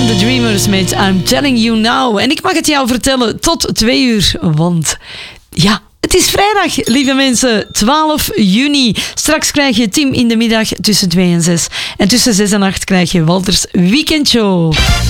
en The Dreamers met I'm Telling You Now. En ik mag het jou vertellen tot 2 uur, want ja, het is vrijdag, lieve mensen, 12 juni. Straks krijg je Tim in de middag tussen 2 en 6. En tussen 6 en 8 krijg je Walters Weekendshow.